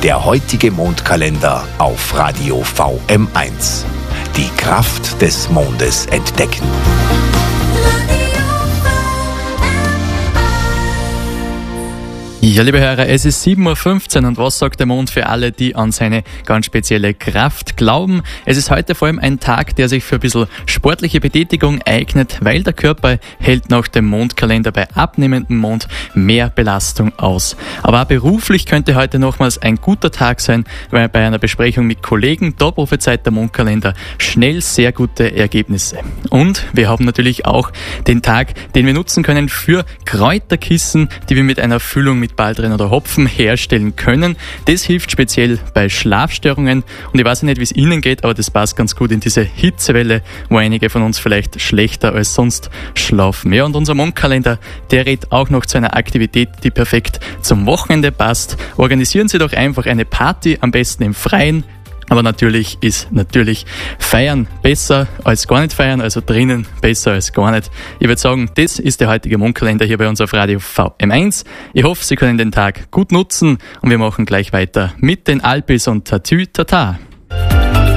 Der heutige Mondkalender auf Radio VM1. Die Kraft des Mondes entdecken. Ja, liebe Hörer, es ist 7.15 Uhr und was sagt der Mond für alle, die an seine ganz spezielle Kraft glauben? Es ist heute vor allem ein Tag, der sich für ein bisschen sportliche Betätigung eignet, weil der Körper hält nach dem Mondkalender bei abnehmendem Mond mehr Belastung aus. Aber auch beruflich könnte heute nochmals ein guter Tag sein, weil bei einer Besprechung mit Kollegen, da prophezeit der Mondkalender schnell sehr gute Ergebnisse. Und wir haben natürlich auch den Tag, den wir nutzen können für Kräuterkissen, die wir mit einer Füllung mit Baldrian oder Hopfen herstellen können. Das hilft speziell bei Schlafstörungen und ich weiß nicht, wie es Ihnen geht, aber das passt ganz gut in diese Hitzewelle, wo einige von uns vielleicht schlechter als sonst schlafen. Ja, und unser Mondkalender, der rät auch noch zu einer Aktivität, die perfekt zum Wochenende passt. Organisieren Sie doch einfach eine Party, am besten im Freien. Aber natürlich ist Feiern besser als gar nicht feiern, also drinnen besser als gar nicht. Ich würde sagen, das ist der heutige Mondkalender hier bei uns auf Radio VM1. Ich hoffe, Sie können den Tag gut nutzen und wir machen gleich weiter mit den Alpis und Tatü Tata.